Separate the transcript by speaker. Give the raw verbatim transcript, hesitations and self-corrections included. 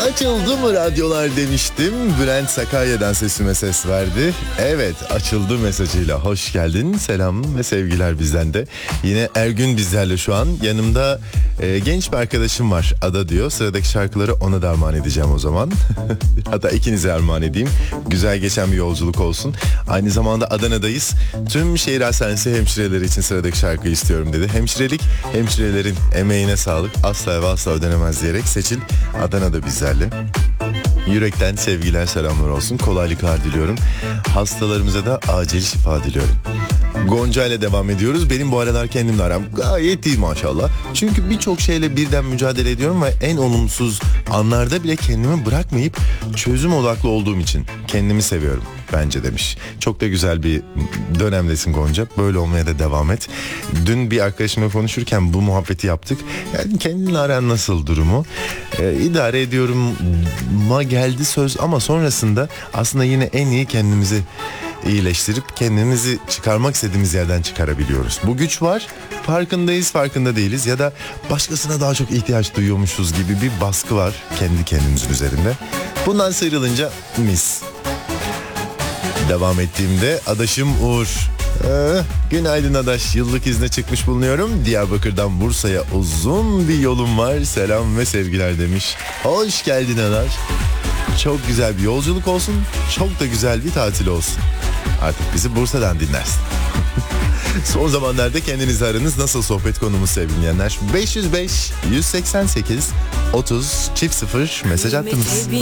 Speaker 1: Açıldı mı radyolar demiştim. Bülent Sakarya'dan sesime ses verdi. Evet, açıldı mesajıyla. Hoş geldin. Selam ve sevgiler bizden de. Yine Ergün bizlerle şu an. Yanımda e, genç bir arkadaşım var. Ada diyor. Sıradaki şarkıları ona da armağan edeceğim o zaman. Hatta ikinize armağan edeyim. Güzel geçen bir yolculuk olsun. Aynı zamanda Adana'dayız. Tüm şehir hastanesi hemşireleri için sıradaki şarkıyı istiyorum dedi. Hemşirelik, hemşirelerin emeğine sağlık. Asla ve asla ödenemez diyerek Seçil Adana'da bizlerle. Yürekten sevgiler, selamlar olsun. Kolaylıklar diliyorum. Hastalarımıza da acil şifa diliyorum. Gonca ile devam ediyoruz. Benim bu aralar kendimle aram gayet iyi maşallah. Çünkü birçok şeyle birden mücadele ediyorum ve en olumsuz anlarda bile kendimi bırakmayıp çözüm odaklı olduğum için kendimi seviyorum bence demiş. Çok da güzel bir dönemdesin Gonca. Böyle olmaya da devam et. Dün bir arkadaşımla konuşurken bu muhabbeti yaptık. Yani kendinle aran nasıl durumu? Ee, idare ediyorum ma geldi söz ama sonrasında aslında yine en iyi kendimizi iyileştirip kendimizi çıkarmak istediğimiz yerden çıkarabiliyoruz. Bu güç var, farkındayız, farkında değiliz ya da başkasına daha çok ihtiyaç duyuyormuşuz gibi bir baskı var kendi kendimizin üzerinde. Bundan sıyrılınca mis. Devam ettiğimde adaşım Uğur. Ee, günaydın adaş, yıllık izne çıkmış bulunuyorum. Diyarbakır'dan Bursa'ya uzun bir yolum var. Selam ve sevgiler demiş. Hoş geldin adaş. Çok güzel bir yolculuk olsun. Çok da güzel bir tatil olsun. Artık bizi Bursa'dan dinlersin. Son zamanlarda kendinizi aranız nasıl sohbet konumuz sevgili dinleyenler? beş yüz beş yüz seksen sekiz otuz çift sıfır mesaj attınız.